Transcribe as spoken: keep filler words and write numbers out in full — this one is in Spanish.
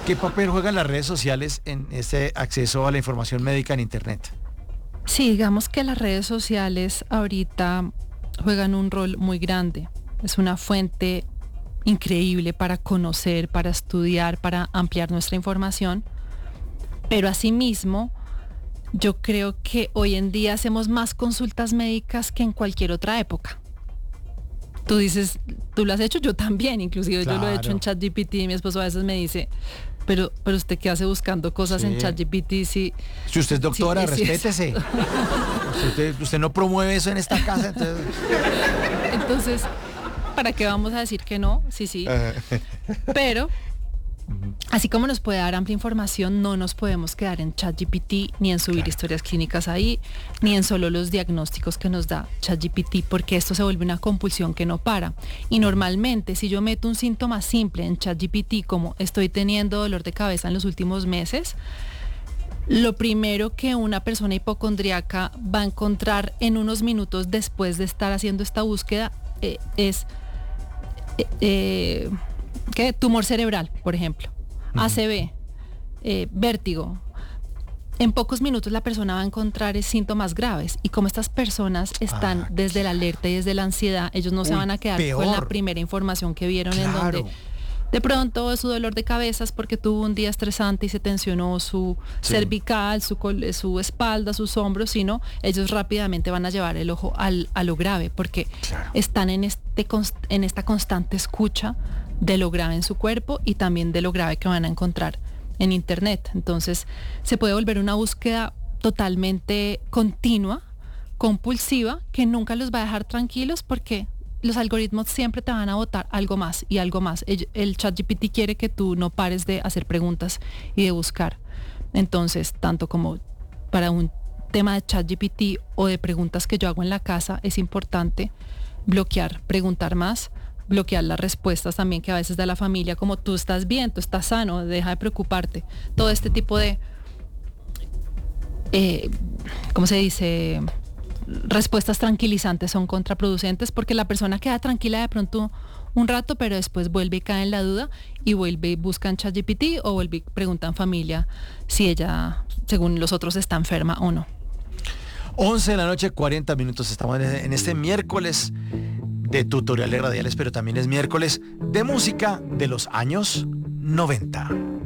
¿Qué papel juegan las redes sociales en este acceso a la información médica en Internet? Sí, digamos que las redes sociales ahorita juegan un rol muy grande. Es una fuente increíble para conocer, para estudiar, para ampliar nuestra información. Pero asimismo, yo creo que hoy en día hacemos más consultas médicas que en cualquier otra época. Tú dices, tú lo has hecho, yo también, inclusive claro. Yo lo he hecho en ChatGPT y mi esposo a veces me dice, pero, pero usted qué hace buscando cosas sí. en ChatGPT si... Si usted es doctora, sí, respétese. usted, usted no promueve eso en esta casa, entonces... Entonces, ¿para qué vamos a decir que no? Sí, sí. Pero... así como nos puede dar amplia información, no nos podemos quedar en ChatGPT ni en subir claro. historias clínicas ahí, ni en solo los diagnósticos que nos da ChatGPT, porque esto se vuelve una compulsión que no para. Y normalmente, si yo meto un síntoma simple en ChatGPT, como estoy teniendo dolor de cabeza en los últimos meses, lo primero que una persona hipocondríaca va a encontrar en unos minutos después de estar haciendo esta búsqueda eh, es... Eh, eh, ¿Qué? Tumor cerebral, por ejemplo, uh-huh. A C V, eh, vértigo. En pocos minutos la persona va a encontrar síntomas graves y como estas personas están ah, desde la alerta y desde la ansiedad, ellos no Uy, se van a quedar peor. con la primera información que vieron claro. en donde de pronto su dolor de cabeza es porque tuvo un día estresante y se tensionó su sí. cervical, su, su espalda, sus hombros, sino ellos rápidamente van a llevar el ojo al, a lo grave porque claro. están en, este, en esta constante escucha de lo grave en su cuerpo y también de lo grave que van a encontrar en Internet. Entonces se puede volver una búsqueda totalmente continua, compulsiva, que nunca los va a dejar tranquilos porque los algoritmos siempre te van a botar algo más y algo más. El, el ChatGPT quiere que tú no pares de hacer preguntas y de buscar. Entonces, tanto como para un tema de ChatGPT o de preguntas que yo hago en la casa, es importante bloquear, preguntar más, bloquear las respuestas también que a veces da la familia, como tú estás bien, tú estás sano, deja de preocuparte. Todo este tipo de, eh, ¿cómo se dice? Respuestas tranquilizantes son contraproducentes porque la persona queda tranquila de pronto un rato, pero después vuelve y cae en la duda y vuelve y busca en ChatGPT o vuelve y pregunta en familia si ella, según los otros, está enferma o no. once de la noche, cuarenta minutos. Estamos en este miércoles de tutoriales radiales, pero también es miércoles de música de los años noventa.